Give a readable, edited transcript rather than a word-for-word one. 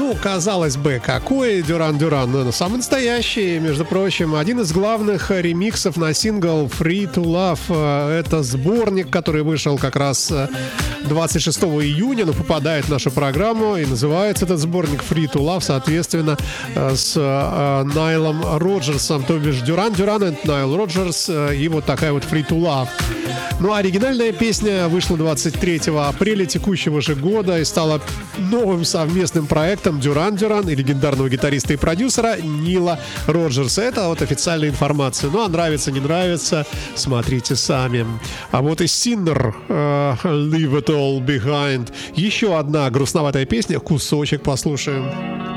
Ну, казалось бы, какой Дюран Дюран? Ну, самый настоящий, между прочим. Один из главных ремиксов на сингл Free to Love. Это сборник, который вышел как раз 26 июня, но попадает в нашу программу. И называется этот сборник Free to Love, соответственно, с Найлом Роджерсом. То бишь Дюран Дюран, это Найл Роджерс. И вот такая вот Free to Love. Ну, а оригинальная песня вышла 23 апреля текущего же года и стала новым совместным проектом Дюран Дюран и легендарного гитариста и продюсера Нила Роджерса. Это вот официальная информация. Ну, а нравится, не нравится, смотрите сами. А вот и Sinner, Leave It All Behind. Еще одна грустноватая песня, кусочек послушаем.